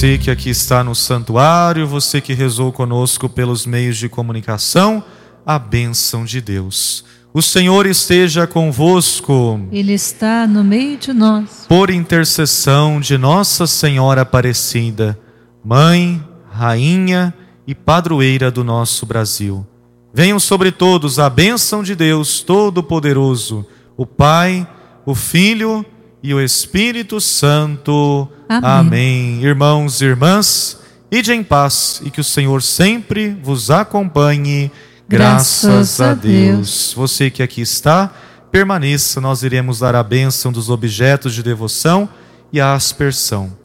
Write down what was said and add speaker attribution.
Speaker 1: você que aqui está no santuário, você que rezou conosco pelos meios de comunicação, a bênção de Deus. O Senhor esteja convosco.
Speaker 2: Ele está no meio de nós.
Speaker 1: Por intercessão de Nossa Senhora Aparecida, Mãe, Rainha e Padroeira do nosso Brasil, venham sobre todos a bênção de Deus Todo-Poderoso, o Pai, o Filho e o Espírito Santo.
Speaker 2: Amém.
Speaker 1: Amém. Irmãos e irmãs, ide em paz e que o Senhor sempre vos acompanhe. Graças a Deus. Você que aqui está, permaneça, nós iremos dar a bênção dos objetos de devoção e a aspersão.